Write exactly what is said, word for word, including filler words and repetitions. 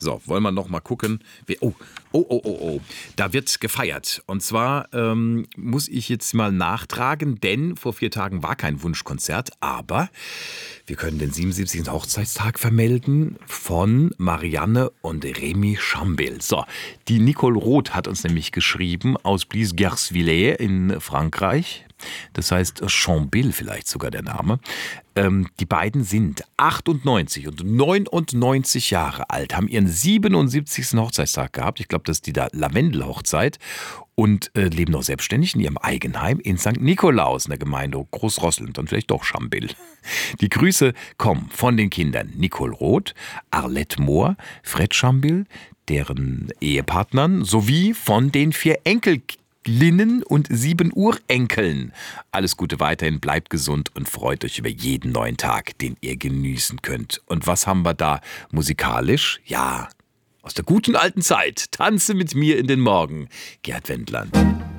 So, wollen wir noch mal gucken. Oh, oh, oh, oh, oh. Da wird gefeiert. Und zwar ähm, muss ich jetzt mal nachtragen, denn vor vier Tagen war kein Wunschkonzert, aber wir können den siebenundsiebzigsten Hochzeitstag vermelden von Marianne und Rémi Chambil. So, die Nicole Roth hat uns nämlich geschrieben aus Blies-Gersvillers in Frankreich. Das heißt Chambil vielleicht sogar der Name. Ähm, die beiden sind achtundneunzig und neunundneunzig Jahre alt, haben ihren siebenundsiebzigsten Hochzeitstag gehabt. Ich glaube, das ist die Lavendel-Hochzeit. Und äh, leben noch selbstständig in ihrem Eigenheim in Sankt Nikolaus in der Gemeinde Großrossel und dann vielleicht doch Chambil. Die Grüße kommen von den Kindern Nicole Roth, Arlette Mohr, Fred Chambil, deren Ehepartnern sowie von den vier Enkelkindern Linnen und sieben Urenkeln. Alles Gute weiterhin, bleibt gesund und freut euch über jeden neuen Tag, den ihr genießen könnt. Und was haben wir da musikalisch? Ja, aus der guten alten Zeit. Tanze mit mir in den Morgen. Gerd Wendland.